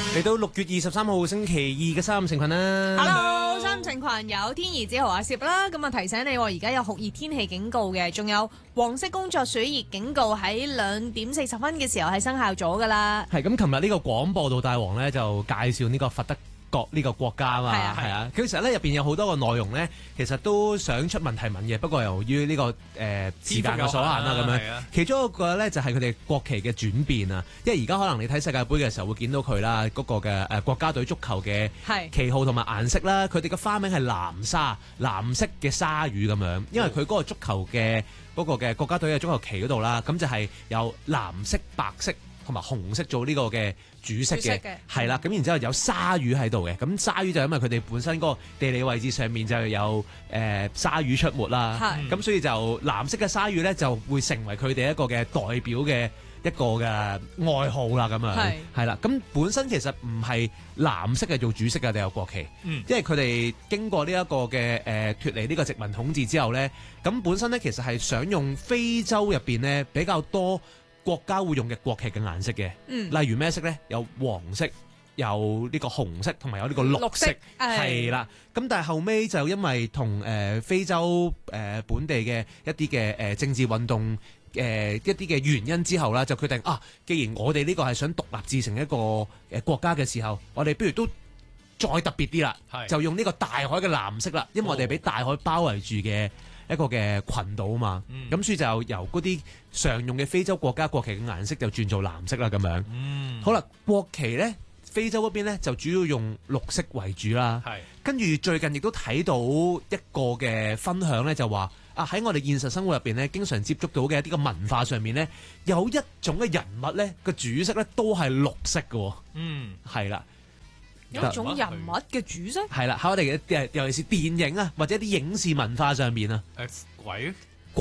嚟到6月23號星期二嘅三五成群啦。 Hello， 三五成群有天兒子豪阿攝啦。咁啊提醒你，而家有酷熱天氣警告嘅，仲有黃色工作暑熱警告喺2點40分嘅時候係生效咗噶啦。 係咁，琴日呢個廣播道大王咧就介紹呢個佛德國呢個國家啊嘛，係啊，其實咧入邊有好多個內容咧，其實都想出問題問嘅，不過由於呢個時間嘅所限啦，咁樣，其中一個咧就係佢哋國旗嘅轉變啊，因為而家可能你睇世界盃嘅時候會見到佢啦，嗰個嘅國家隊足球嘅旗號同埋顏色啦，佢哋嘅花名係藍色嘅鯊魚咁樣，因為佢嗰個足球嘅嗰個嘅國家隊嘅足球旗嗰度啦，咁就係有藍色、白色同埋紅色做呢個嘅主色嘅，係啦，咁然之後有鯊魚喺度嘅，咁鯊魚就因為佢哋本身嗰個地理位置上面就有鯊魚出沒啦，咁所以就藍色嘅鯊魚咧就會成為佢哋一個嘅代表嘅一個嘅愛好啦，咁樣係啦，咁本身其實唔係藍色係做主色嘅，哋有國旗，因為佢哋經過呢一個嘅脫離呢個殖民統治之後咧，咁本身咧其實係想用非洲入邊咧比較多國家會用嘅國旗嘅顏色嘅，例如咩色咧？有黃色，有呢個紅色，同埋有呢個綠色，係啦。咁但係後尾就因為同非洲本地嘅一啲嘅政治運動一啲嘅原因之後啦，就決定既然我哋呢個係想獨立自成一個國家嘅時候，我哋不如都再特別啲啦，就用呢個大海嘅藍色啦，因為我哋俾大海包圍住嘅一個嘅群島啊嘛，咁所以就由嗰啲常用嘅非洲國家國旗嘅顏色就轉做藍色啦咁樣。好啦，國旗咧，非洲嗰邊咧就主要用綠色為主啦。跟住最近亦都睇到一個嘅分享咧，就話喺我哋現實生活入邊咧，經常接觸到嘅一啲嘅文化上面咧，有一種嘅人物咧個主色咧都係綠色嘅。係啦。 有一種人物嘅主色係啦，喺我哋嘅尤其是電影啊，或者啲影視文化上面啊， 鬼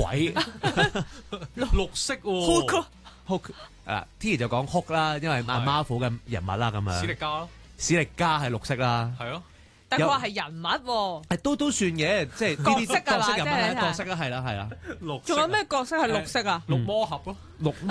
綠色喎 ，Hulk T 就講 Hulk 啦，因為Marvel 嘅人物啦咁樣，史力加係綠色啦， 係咯， 但佢話係人物喎， 都算嘅，即係呢啲角色人物角色啦，係啦， 仲有咩角色係綠色啊？ 綠魔俠咯， 綠